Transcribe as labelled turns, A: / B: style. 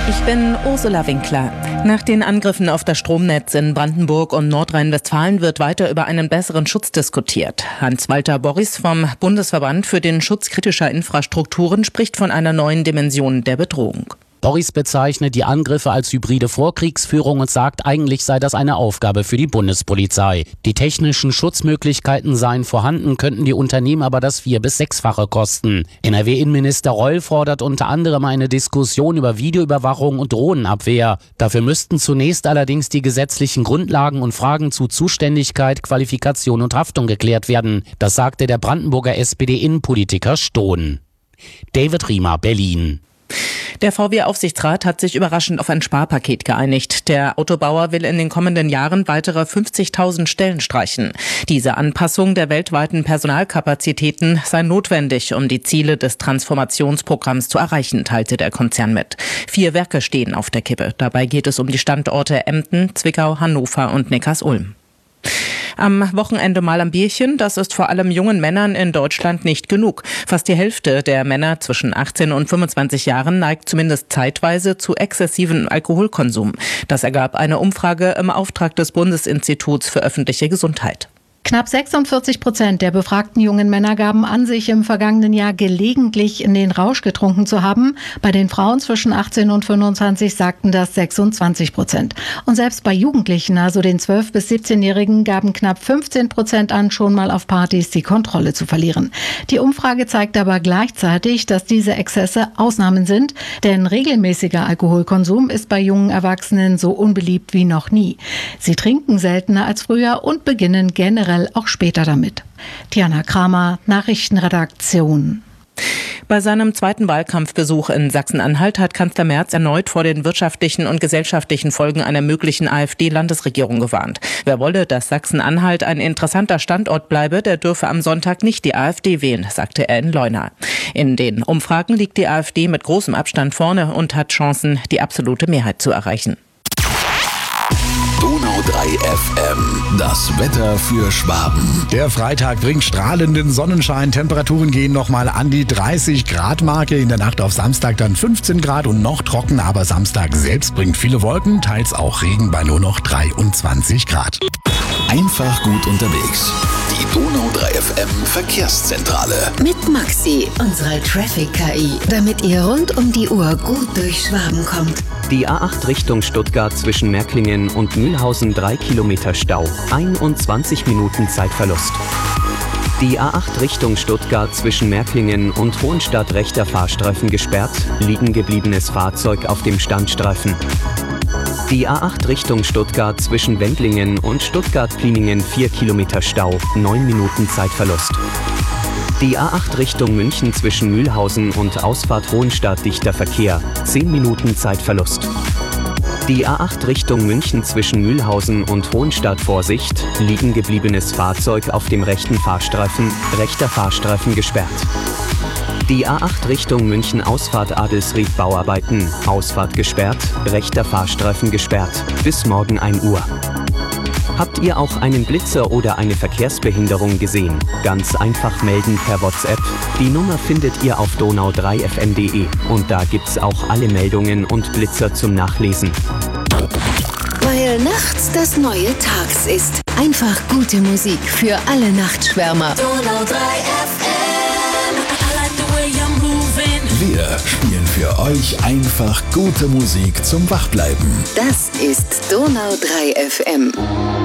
A: Ich bin Ursula Winkler. Nach den Angriffen auf das Stromnetz in Brandenburg und Nordrhein-Westfalen wird weiter über einen besseren Schutz diskutiert. Hans-Walter Borries vom Bundesverband für den Schutz kritischer Infrastrukturen spricht von einer neuen Dimension der Bedrohung.
B: Borries bezeichnet die Angriffe als hybride Vorkriegsführung und sagt, eigentlich sei das eine Aufgabe für die Bundespolizei. Die technischen Schutzmöglichkeiten seien vorhanden, könnten die Unternehmen aber das 4- bis 6-fache kosten. NRW-Innenminister Reul fordert unter anderem eine Diskussion über Videoüberwachung und Drohnenabwehr. Dafür müssten zunächst allerdings die gesetzlichen Grundlagen und Fragen zu Zuständigkeit, Qualifikation und Haftung geklärt werden. Das sagte der Brandenburger SPD-Innenpolitiker Stohn. David Riemer, Berlin.
A: Der VW-Aufsichtsrat hat sich überraschend auf ein Sparpaket geeinigt. Der Autobauer will in den kommenden Jahren weitere 50.000 Stellen streichen. Diese Anpassung der weltweiten Personalkapazitäten sei notwendig, um die Ziele des Transformationsprogramms zu erreichen, teilte der Konzern mit. 4 Werke stehen auf der Kippe. Dabei geht es um die Standorte Emden, Zwickau, Hannover und Neckarsulm. Am Wochenende mal am Bierchen, das ist vor allem jungen Männern in Deutschland nicht genug. Fast die Hälfte der Männer zwischen 18 und 25 Jahren neigt zumindest zeitweise zu exzessivem Alkoholkonsum. Das ergab eine Umfrage im Auftrag des Bundesinstituts für öffentliche Gesundheit.
C: Knapp 46% der befragten jungen Männer gaben an, sich im vergangenen Jahr gelegentlich in den Rausch getrunken zu haben. Bei den Frauen zwischen 18 und 25 sagten das 26%. Und selbst bei Jugendlichen, also den 12- bis 17-Jährigen, gaben knapp 15% an, schon mal auf Partys die Kontrolle zu verlieren. Die Umfrage zeigt aber gleichzeitig, dass diese Exzesse Ausnahmen sind, denn regelmäßiger Alkoholkonsum ist bei jungen Erwachsenen so unbeliebt wie noch nie. Sie trinken seltener als früher und beginnen generell auch später damit. Diana Kramer, Nachrichtenredaktion.
A: Bei seinem zweiten Wahlkampfbesuch in Sachsen-Anhalt hat Kanzler Merz erneut vor den wirtschaftlichen und gesellschaftlichen Folgen einer möglichen AfD-Landesregierung gewarnt. Wer wolle, dass Sachsen-Anhalt ein interessanter Standort bleibe, der dürfe am Sonntag nicht die AfD wählen, sagte er in Leuna. In den Umfragen liegt die AfD mit großem Abstand vorne und hat Chancen, die absolute Mehrheit zu erreichen.
D: Donau 3 FM, das Wetter für Schwaben.
E: Der Freitag bringt strahlenden Sonnenschein. Temperaturen gehen nochmal an die 30-Grad-Marke. In der Nacht auf Samstag dann 15 Grad und noch trocken. Aber Samstag selbst bringt viele Wolken, teils auch Regen bei nur noch 23 Grad.
D: Einfach gut unterwegs. Die Donau 3 FM Verkehrszentrale.
F: Mit Maxi, unserer Traffic-KI, damit ihr rund um die Uhr gut durch Schwaben kommt.
G: Die A8 Richtung Stuttgart zwischen Märklingen und Mühlhausen 3 Kilometer Stau, 21 Minuten Zeitverlust. Die A8 Richtung Stuttgart zwischen Märklingen und Hohenstadt rechter Fahrstreifen gesperrt, liegen gebliebenes Fahrzeug auf dem Standstreifen. Die A8 Richtung Stuttgart zwischen Wendlingen und Stuttgart-Pliningen 4 Kilometer Stau, 9 Minuten Zeitverlust. Die A8 Richtung München zwischen Mühlhausen und Ausfahrt Hohenstadt dichter Verkehr, 10 Minuten Zeitverlust. Die A8 Richtung München zwischen Mühlhausen und Hohenstadt Vorsicht, liegen gebliebenes Fahrzeug auf dem rechten Fahrstreifen, rechter Fahrstreifen gesperrt. Die A8 Richtung München Ausfahrt Adelsried Bauarbeiten, Ausfahrt gesperrt, rechter Fahrstreifen gesperrt, bis morgen 1 Uhr. Habt ihr auch einen Blitzer oder eine Verkehrsbehinderung gesehen? Ganz einfach melden per WhatsApp. Die Nummer findet ihr auf donau3fm.de und da gibt's auch alle Meldungen und Blitzer zum Nachlesen.
F: Weil nachts das neue Tags ist. Einfach gute Musik für alle Nachtschwärmer. Donau 3 FM.
D: Wir spielen für euch einfach gute Musik zum Wachbleiben.
F: Das ist Donau 3 FM.